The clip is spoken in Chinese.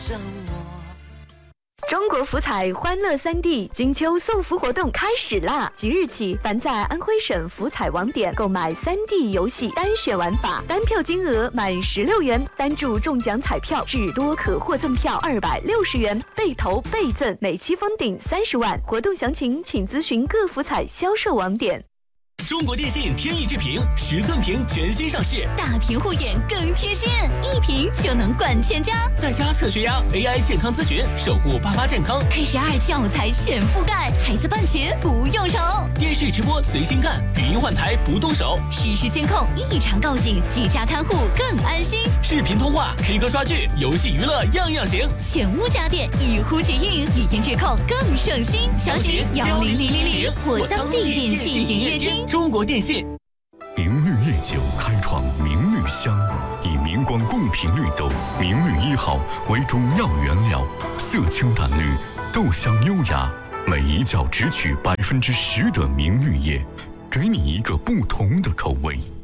什么？ 中国福彩欢乐3D金秋送福活动开始啦！即日起，凡在安徽省福彩网点购买3D 游戏单选玩法，单票金额满16元，单注中奖彩票至多可获赠票260元，倍投倍赠，每期封顶30万。活动详情请咨询各福彩销售网点。 中国电信天翼智屏10寸屏全新上市， 大屏护眼更贴心，1屏就能管全家。 在家测血压 ，AI 健康咨询，守护爸妈健康。 K12教材全覆盖，孩子办学不用愁。 电视直播随心干，语音换台不动手。 实时监控，异常告警，居家看护更安心。 视频通话、K 歌刷剧、游戏娱乐样样行。 全屋家电一呼即应，语音质控更省心。详询10000或当地电信营业厅。 中国电信。 明绿夜酒开创明绿香，以明光贡品绿豆明绿1号为主要原料，色清淡绿，豆香优雅，每一窖只取10%的明绿叶，给你一个不同的口味。